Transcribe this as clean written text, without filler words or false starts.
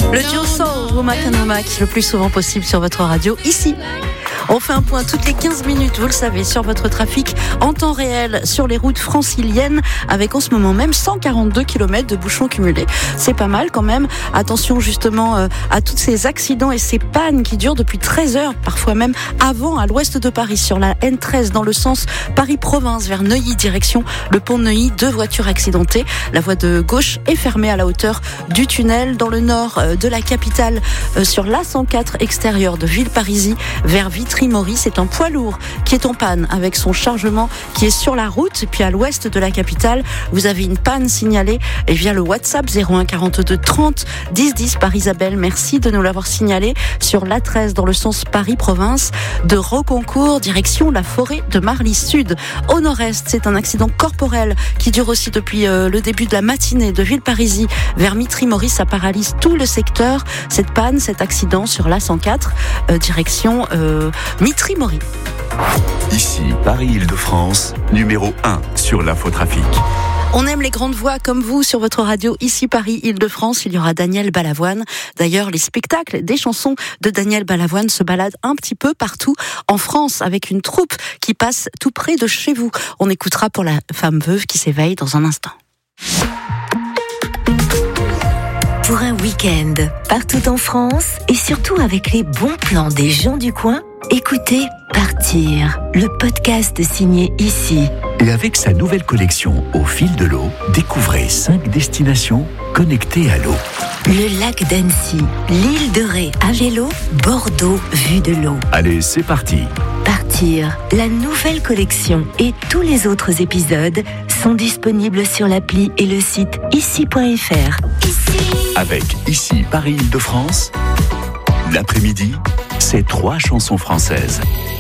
Le duo Soul, Womack and Womack, le plus souvent possible sur votre radio, ici. On fait un point toutes les 15 minutes, vous le savez, sur votre trafic en temps réel sur les routes franciliennes, avec en ce moment même 142 km de bouchons cumulés. C'est pas mal quand même. Attention justement à tous ces accidents et ces pannes qui durent depuis 13 heures, parfois même avant, à l'ouest de Paris, sur la N13 dans le sens Paris-Province vers Neuilly, direction le pont de Neuilly. 2 voitures accidentées. La voie de gauche est fermée à la hauteur du tunnel. Dans le nord de la capitale, sur l'A104 extérieur de Villeparisis vers Vitry-Mory, c'est un poids lourd qui est en panne avec son chargement qui est sur la route. Et puis à l'ouest de la capitale, vous avez une panne signalée et via le WhatsApp 01 42 30 10 10 par Isabelle. Merci de nous l'avoir signalé sur l'A13 dans le sens Paris-Province de Roconcourt, direction la forêt de Marly Sud. Au nord-est, c'est un accident corporel qui dure aussi depuis le début de la matinée de Villeparisis vers Mitry-Mory. Ça paralyse tout le secteur. Cette panne, cet accident sur l'A104, direction Mitry-Mory. Ici, Paris-Île-de-France, numéro 1 sur l'infotrafic. On aime les grandes voix comme vous sur votre radio, ici Paris-Île-de-France. Il y aura Daniel Balavoine. D'ailleurs, les spectacles des chansons de Daniel Balavoine se baladent un petit peu partout en France avec une troupe qui passe tout près de chez vous. On écoutera pour la femme veuve qui s'éveille dans un instant. Pour un week-end, partout en France et surtout avec les bons plans des gens du coin, écoutez Partir, le podcast signé ici. Et avec sa nouvelle collection Au fil de l'eau, découvrez 5 destinations connectées à l'eau. Le lac d'Annecy, l'île de Ré à vélo, Bordeaux vue de l'eau. Allez, c'est parti. Partir, la nouvelle collection et tous les autres épisodes sont disponibles sur l'appli et le site ici.fr. Avec Ici Paris-Île-de-France, l'après-midi, c'est 3 chansons françaises.